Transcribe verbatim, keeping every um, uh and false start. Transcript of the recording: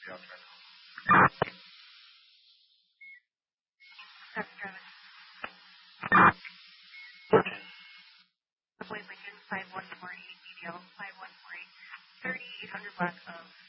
That's Travis. Lincoln five one four eight medial five one four eight thirty eight hundred bucks of